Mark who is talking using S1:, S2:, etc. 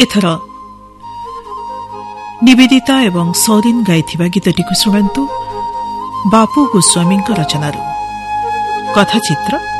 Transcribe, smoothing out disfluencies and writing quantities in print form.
S1: ଏଥର ନିବେଦିତା ଏବଂ ସୌରିନ ଗାଇଥିବା ଗୀତଟିକୁ ଶୁଣନ୍ତୁ ବାପୁ ଗୋସ୍ୱାମୀଙ୍କ ରଚନାରୁ। କଥାଚିତ୍ର